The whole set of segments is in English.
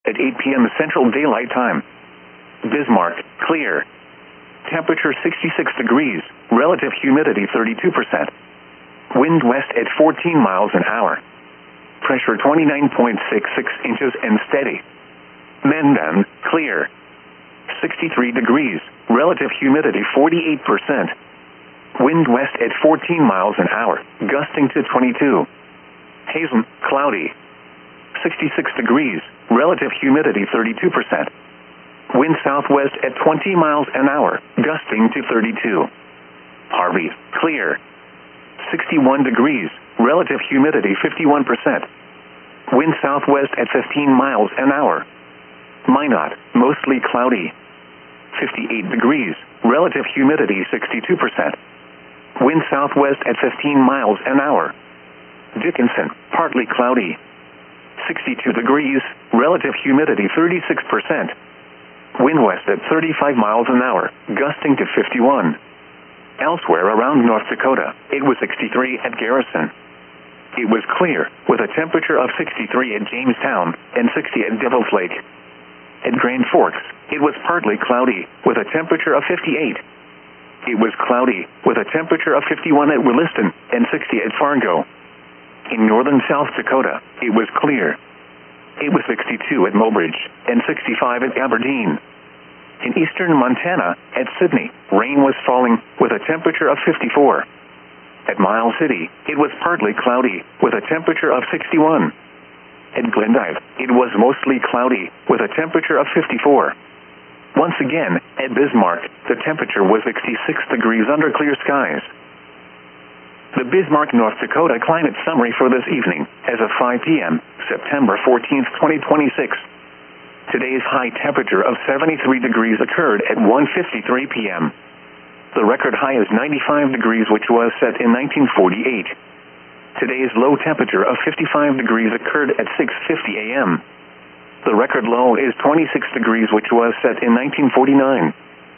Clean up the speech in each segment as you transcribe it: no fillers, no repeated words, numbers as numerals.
at 8 p.m. Central Daylight Time. Bismarck, clear. Temperature 66 degrees, relative humidity 32%. Wind west at 14 miles an hour. Pressure 29.66 inches and steady. Mendon, clear. 63 degrees, relative humidity 48%. Wind west at 14 miles an hour, gusting to 22. Hazen, cloudy. 66 degrees, relative humidity 32%. Wind southwest at 20 miles an hour, gusting to 32. Harvey, clear. 61 degrees, relative humidity 51%. Wind southwest at 15 miles an hour. Minot, mostly cloudy. 58 degrees, relative humidity 62%. Wind southwest at 15 miles an hour. Dickinson, partly cloudy. 62 degrees, relative humidity 36%. Wind west at 35 miles an hour, gusting to 51. Elsewhere around North Dakota, it was 63 at Garrison. It was clear, with a temperature of 63 at Jamestown and 60 at Devil's Lake. At Grand Forks, it was partly cloudy, with a temperature of 58. It was cloudy, with a temperature of 51 at Williston and 60 at Fargo. In northern South Dakota, it was clear. It was 62 at Mobridge and 65 at Aberdeen. In eastern Montana, at Sydney, rain was falling with a temperature of 54. At Miles City, it was partly cloudy with a temperature of 61. At Glendive, it was mostly cloudy with a temperature of 54. Once again, at Bismarck, the temperature was 66 degrees under clear skies. The Bismarck, North Dakota climate summary for this evening, as of 5 p.m., September 14, 2026. Today's high temperature of 73 degrees occurred at 1:53 p.m. The record high is 95 degrees, which was set in 1948. Today's low temperature of 55 degrees occurred at 6:50 a.m. The record low is 26 degrees, which was set in 1949.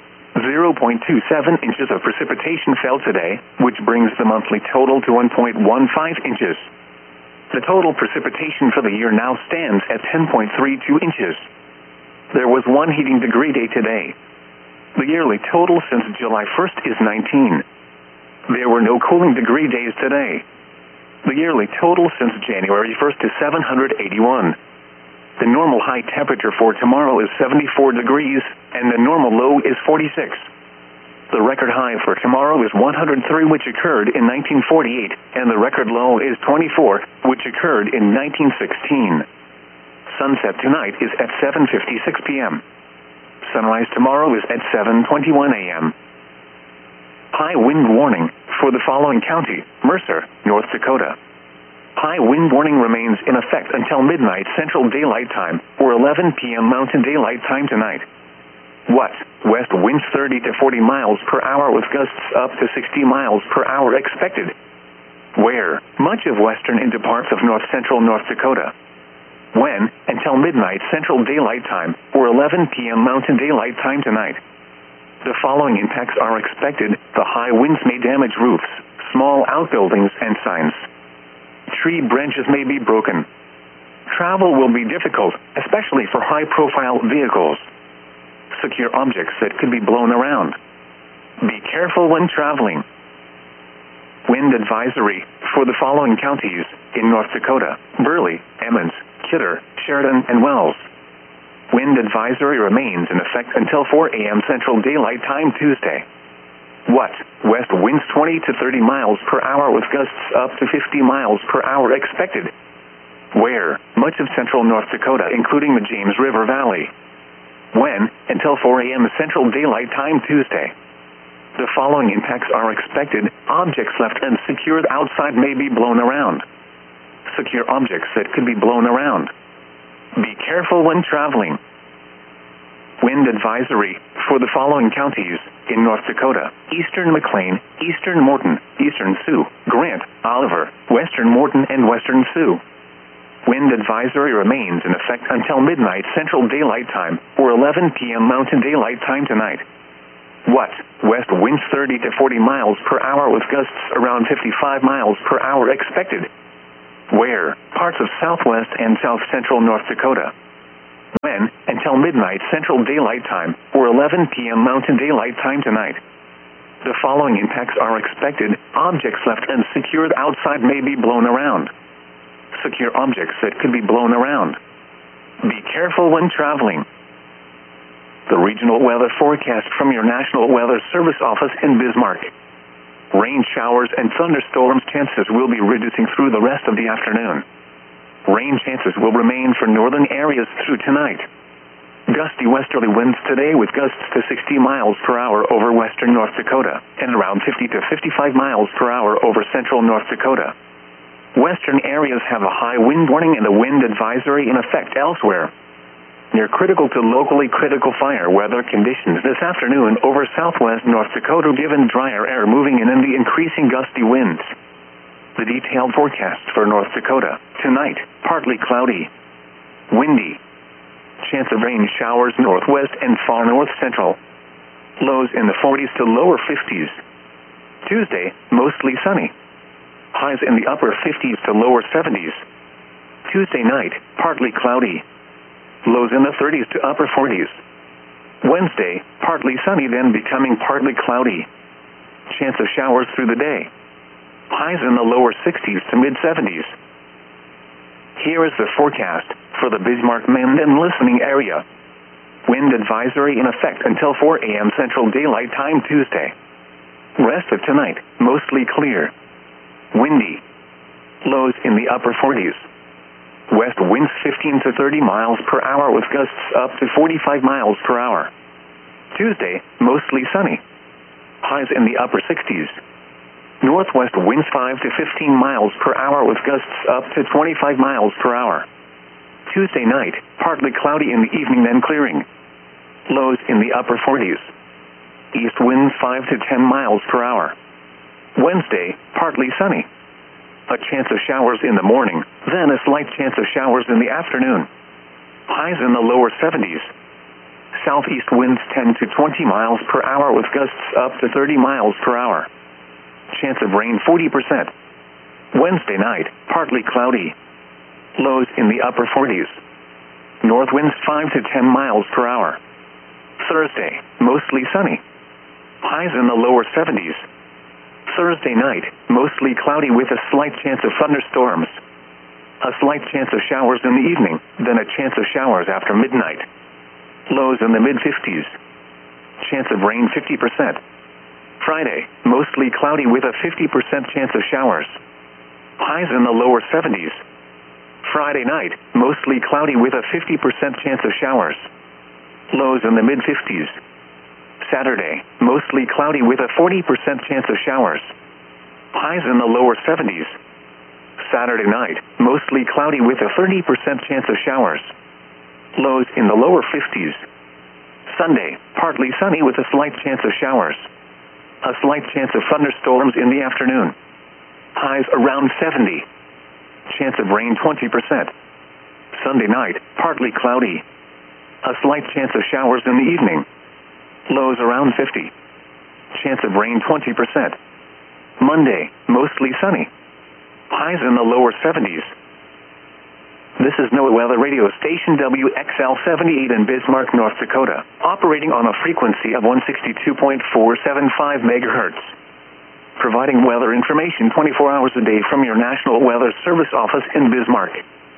0.27 inches of precipitation fell today, which brings the monthly total to 1.15 inches. The total precipitation for the year now stands at 10.32 inches. There was one heating degree day today. The yearly total since July 1st is 19. There were no cooling degree days today. The yearly total since January 1st is 781. The normal high temperature for tomorrow is 74 degrees, and the normal low is 46. The record high for tomorrow is 103, which occurred in 1948, and the record low is 24, which occurred in 1916. Sunset tonight is at 7:56 p.m. Sunrise tomorrow is at 7:21 a.m. High wind warning for the following county: Mercer, North Dakota. High wind warning remains in effect until midnight Central Daylight Time or 11 p.m. Mountain Daylight Time tonight. What? West winds 30 to 40 miles per hour with gusts up to 60 miles per hour expected. Where? Much of western into parts of north-central North Dakota. When? Until midnight Central Daylight Time or 11 p.m. Mountain Daylight Time tonight. The following impacts are expected. The high winds may damage roofs, small outbuildings, and signs. Tree branches may be broken. Travel will be difficult, especially for high-profile vehicles. Secure objects that could be blown around. Be careful when traveling. Wind advisory for the following counties in North Dakota: Burley, Emmons, Kidder, Sheridan, and Wells. Wind advisory remains in effect until 4 a.m. Central Daylight Time Tuesday. What? West winds 20 to 30 miles per hour with gusts up to 50 miles per hour expected. Where? Much of central North Dakota, including the James River Valley. When? Until 4 a.m. Central Daylight Time Tuesday. The following impacts are expected. Objects left unsecured outside may be blown around. Secure objects that could be blown around. Be careful when traveling. Wind advisory for the following counties in North Dakota: eastern McLean, eastern Morton, eastern Sioux, Grant, Oliver, western Morton, and western Sioux. Wind advisory remains in effect until midnight Central Daylight Time or 11 p.m. Mountain Daylight Time tonight. What? West winds 30 to 40 miles per hour with gusts around 55 miles per hour expected. Where? Parts of southwest and south central North Dakota. until midnight Central Daylight Time, or 11 p.m. Mountain Daylight Time tonight. The following impacts are expected. Objects left unsecured outside may be blown around. Secure objects that could be blown around. Be careful when traveling. The regional weather forecast from your National Weather Service office in Bismarck. Rain showers and thunderstorms chances will be reducing through the rest of the afternoon. Rain chances will remain for northern areas through tonight. Gusty westerly winds today with gusts to 60 miles per hour over western North Dakota and around 50 to 55 miles per hour over central North Dakota. Western areas have a high wind warning and a wind advisory in effect elsewhere. Near critical to locally critical fire weather conditions this afternoon over southwest North Dakota given drier air moving in and the increasing gusty winds. The detailed forecast for North Dakota. Tonight, partly cloudy. Windy. Chance of rain showers northwest and far north central. Lows in the 40s to lower 50s. Tuesday, mostly sunny. Highs in the upper 50s to lower 70s. Tuesday night, partly cloudy. Lows in the 30s to upper 40s. Wednesday, partly sunny then becoming partly cloudy. Chance of showers through the day. Highs in the lower 60s to mid-70s. Here is the forecast for the Bismarck Minden listening area. Wind advisory in effect until 4 a.m. Central Daylight Time Tuesday. Rest of tonight, mostly clear. Windy. Lows in the upper 40s. West winds 15 to 30 miles per hour with gusts up to 45 miles per hour. Tuesday, mostly sunny. Highs in the upper 60s. Northwest winds 5 to 15 miles per hour with gusts up to 25 miles per hour. Tuesday night, partly cloudy in the evening then clearing. Lows in the upper 40s. East winds 5 to 10 miles per hour. Wednesday, partly sunny. A chance of showers in the morning, then a slight chance of showers in the afternoon. Highs in the lower 70s. Southeast winds 10 to 20 miles per hour with gusts up to 30 miles per hour. Chance of rain 40%. Wednesday night, partly cloudy. Lows in the upper 40s. North winds 5 to 10 miles per hour. Thursday, mostly sunny. Highs in the lower 70s. Thursday night, mostly cloudy with a slight chance of thunderstorms. A slight chance of showers in the evening, then a chance of showers after midnight. Lows in the mid-50s. Chance of rain 50%. Friday, mostly cloudy with a 50% chance of showers. Highs in the lower 70s. Friday night, mostly cloudy with a 50% chance of showers. Lows in the mid-50s. Saturday, mostly cloudy with a 40% chance of showers. Highs in the lower 70s. Saturday night, mostly cloudy with a 30% chance of showers. Lows in the lower 50s. Sunday, partly sunny with a slight chance of showers. A slight chance of thunderstorms in the afternoon. Highs around 70. Chance of rain 20%. Sunday night, partly cloudy. A slight chance of showers in the evening. Lows around 50. Chance of rain 20%. Monday, mostly sunny. Highs in the lower 70s. This is NOAA Weather Radio Station WXL-78 in Bismarck, North Dakota, operating on a frequency of 162.475 megahertz. Providing weather information 24 hours a day from your National Weather Service office in Bismarck.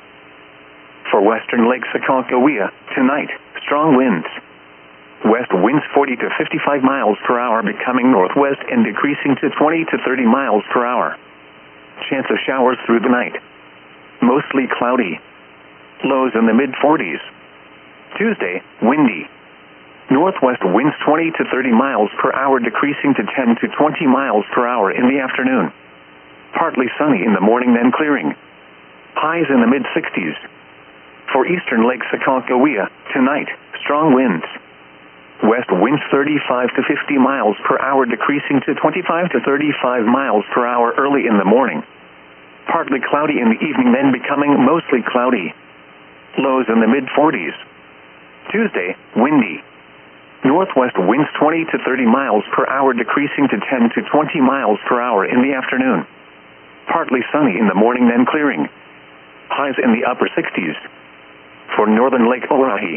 For western Lake Sakonkohia, tonight, strong winds. West winds 40 to 55 miles per hour becoming northwest and decreasing to 20 to 30 miles per hour. Chance of showers through the night. Mostly cloudy. Lows in the mid-40s. Tuesday, windy. Northwest winds 20 to 30 miles per hour decreasing to 10 to 20 miles per hour in the afternoon. Partly sunny in the morning then clearing. Highs in the mid-60s. For eastern Lake Sakonkohia, tonight, strong winds. West winds 35 to 50 miles per hour decreasing to 25 to 35 miles per hour early in the morning. Partly cloudy in the evening then becoming mostly cloudy. Lows in the mid-40s. Tuesday, windy. Northwest winds 20 to 30 miles per hour decreasing to 10 to 20 miles per hour in the afternoon. Partly sunny in the morning then clearing. Highs in the upper 60s. For northern Lake Oahe,